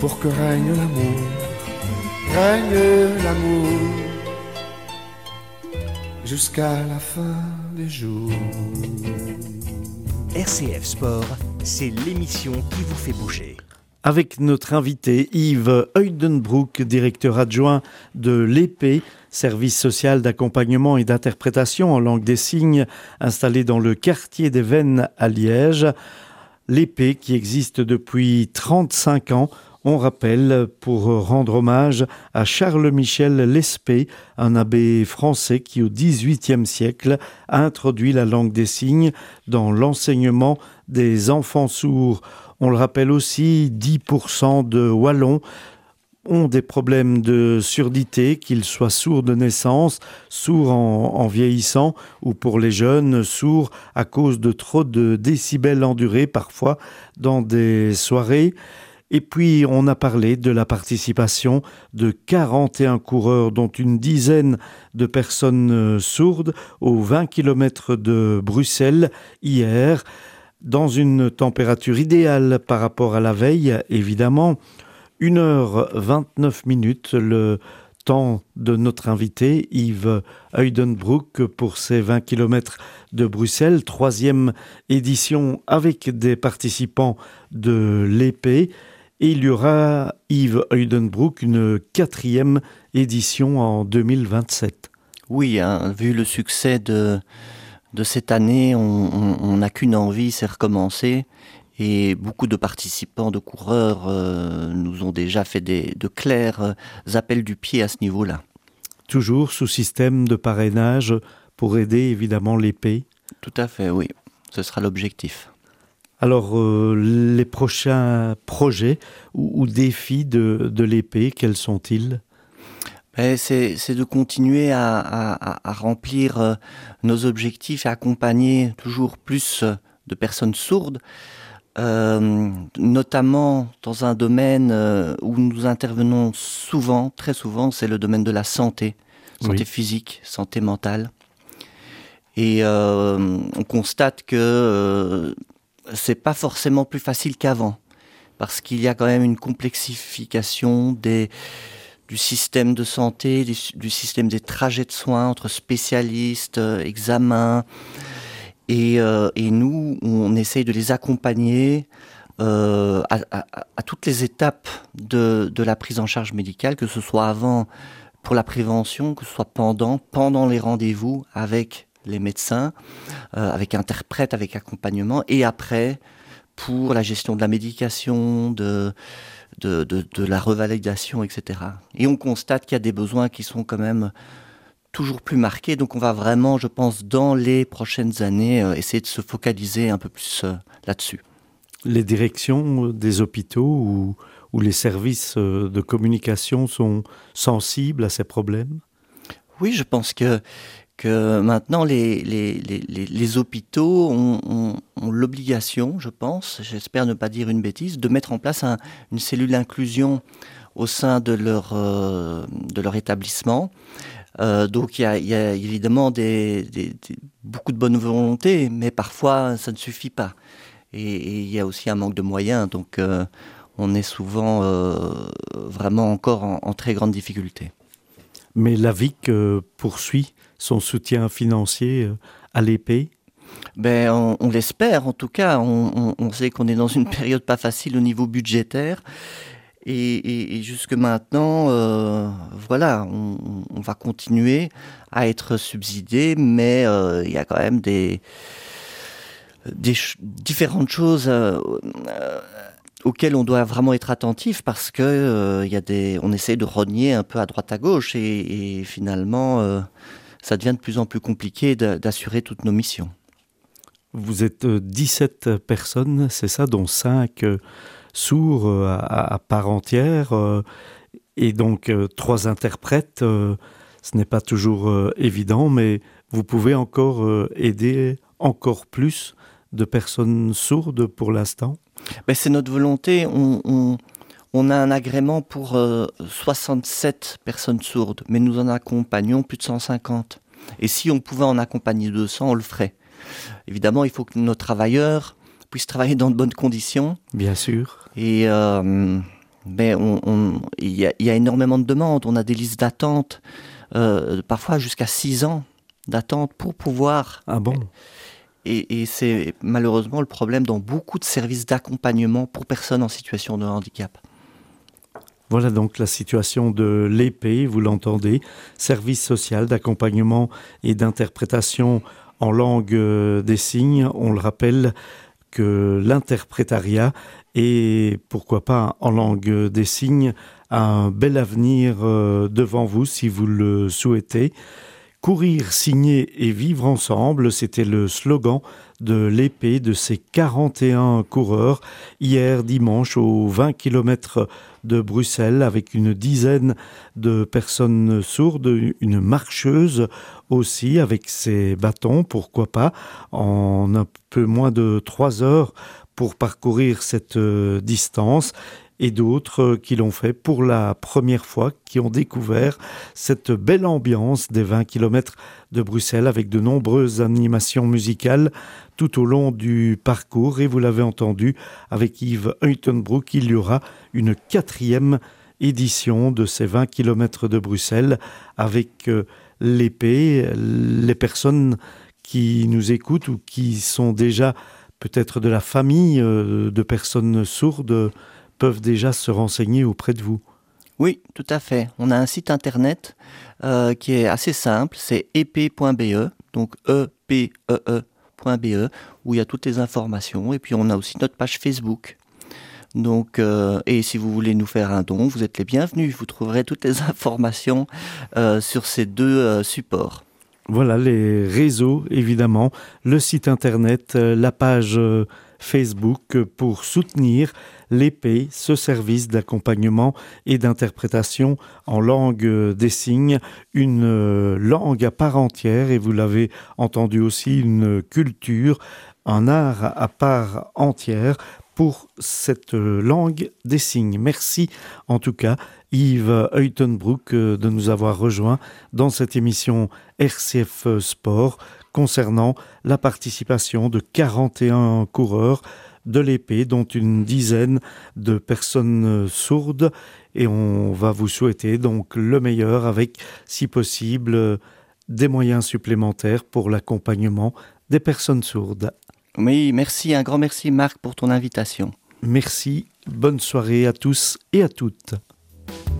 Pour que règne l'amour, jusqu'à la fin des jours. RCF Sport, c'est l'émission qui vous fait bouger. Avec notre invité Yves Heudenbroek, directeur adjoint de l'EPE, service social d'accompagnement et d'interprétation en langue des signes, installé dans le quartier des Vennes à Liège. L'EPE qui existe depuis 35 ans, on rappelle, pour rendre hommage à Charles-Michel Lespée, un abbé français qui au XVIIIe siècle a introduit la langue des signes dans l'enseignement des enfants sourds. On le rappelle aussi, 10% de Wallons ont des problèmes de surdité, qu'ils soient sourds de naissance, sourds en vieillissant, ou pour les jeunes, sourds à cause de trop de décibels endurés parfois dans des soirées. Et puis, on a parlé de la participation de 41 coureurs, dont une dizaine de personnes sourdes, aux 20 km de Bruxelles hier, dans une température idéale par rapport à la veille, évidemment. 1h29, le temps de notre invité, Yves Heudenbroek, pour ces 20 km de Bruxelles. 3e édition avec des participants de l'EPE. Et il y aura, Yves Heudenbroek, une 4e édition en 2027. Oui, vu le succès de cette année, on n'a qu'une envie, c'est recommencer. Et beaucoup de participants, de coureurs nous ont déjà fait de clairs appels du pied à ce niveau-là. Toujours sous système de parrainage pour aider évidemment l'EPE. Tout à fait, oui. Ce sera l'objectif. Alors, les prochains projets ou défis de l'EPE, quels sont-ils ? C'est de continuer à remplir nos objectifs et accompagner toujours plus de personnes sourdes, notamment dans un domaine où nous intervenons souvent, très souvent, c'est le domaine de la santé physique, santé mentale. Et on constate que c'est pas forcément plus facile qu'avant, parce qu'il y a quand même une complexification du système de santé, du système des trajets de soins entre spécialistes, examens, et nous, on essaye de les accompagner à toutes les étapes de la prise en charge médicale, que ce soit avant pour la prévention, que ce soit pendant les rendez-vous avec les médecins, avec interprètes, avec accompagnement, et après pour la gestion de la médication, de la revalidation, etc. Et on constate qu'il y a des besoins qui sont quand même toujours plus marqués, donc on va vraiment, je pense, dans les prochaines années, essayer de se focaliser un peu plus là-dessus. Les directions des hôpitaux ou les services de communication sont sensibles à ces problèmes ? Oui, je pense que maintenant, les hôpitaux ont l'obligation, je pense, j'espère ne pas dire une bêtise, de mettre en place une cellule d'inclusion au sein de leur établissement. Donc il y a évidemment beaucoup de bonne volonté, mais parfois ça ne suffit pas. Et il y a aussi un manque de moyens, donc on est souvent vraiment encore en très grande difficulté. Mais l'AVIC poursuit son soutien financier à l'EPE ? On l'espère, en tout cas. On sait qu'on est dans une période pas facile au niveau budgétaire. Et jusque maintenant, on va continuer à être subsidé, mais il y a quand même des différentes choses auxquelles on doit vraiment être attentif, parce que on essaie de rogner un peu à droite à gauche et finalement ça devient de plus en plus compliqué d'assurer toutes nos missions. Vous êtes 17 personnes, c'est ça, dont 5 sourds à part entière, et donc 3 interprètes. Ce n'est pas toujours évident, mais vous pouvez encore aider encore plus de personnes sourdes pour l'instant ? C'est notre volonté. On a un agrément pour 67 personnes sourdes, mais nous en accompagnons plus de 150. Et si on pouvait en accompagner 200, on le ferait. Évidemment, il faut que nos travailleurs puissent travailler dans de bonnes conditions. Bien sûr. Et Mais il y a énormément de demandes. On a des listes d'attente, parfois jusqu'à 6 ans d'attente pour pouvoir... Ah bon? Et c'est malheureusement le problème dans beaucoup de services d'accompagnement pour personnes en situation de handicap. Voilà donc la situation de l'EPE, vous l'entendez, service social d'accompagnement et d'interprétation en langue des signes. On le rappelle que l'interprétariat et pourquoi pas en langue des signes a un bel avenir devant vous si vous le souhaitez. Courir, signer et vivre ensemble, c'était le slogan de l'EPE de ces 41 coureurs hier dimanche aux 20 km de Bruxelles avec une dizaine de personnes sourdes, une marcheuse aussi avec ses bâtons, pourquoi pas, en un peu moins de 3 heures pour parcourir cette distance. Et d'autres qui l'ont fait pour la première fois, qui ont découvert cette belle ambiance des 20 km de Bruxelles avec de nombreuses animations musicales tout au long du parcours. Et vous l'avez entendu, avec Yves Uytenbroek, il y aura une 4e édition de ces 20 km de Bruxelles avec l'EPE, les personnes qui nous écoutent ou qui sont déjà peut-être de la famille de personnes sourdes peuvent déjà se renseigner auprès de vous. Oui, tout à fait. On a un site internet qui est assez simple, c'est epe.be, donc epee.be, où il y a toutes les informations. Et puis on a aussi notre page Facebook. Donc, et si vous voulez nous faire un don, vous êtes les bienvenus. Vous trouverez toutes les informations sur ces 2 supports. Voilà les réseaux, évidemment, le site internet, la page Facebook pour soutenir l'EPE, ce service d'accompagnement et d'interprétation en langue des signes, une langue à part entière, et vous l'avez entendu aussi, une culture, un art à part entière pour cette langue des signes. Merci en tout cas Yves Uytenbroek de nous avoir rejoints dans cette émission RCF Sport concernant la participation de 41 coureurs de l'EPE, dont une dizaine de personnes sourdes. Et on va vous souhaiter donc le meilleur avec, si possible, des moyens supplémentaires pour l'accompagnement des personnes sourdes. Oui, merci, un grand merci Marc pour ton invitation. Merci, bonne soirée à tous et à toutes.